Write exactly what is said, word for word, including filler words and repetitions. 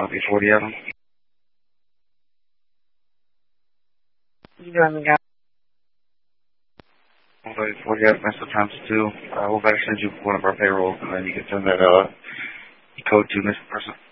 copy forty of them. You doing me now? Copy forty of them, missile times two. Uh, we'll better send you one of our payrolls, and then you can send that uh, code to this person.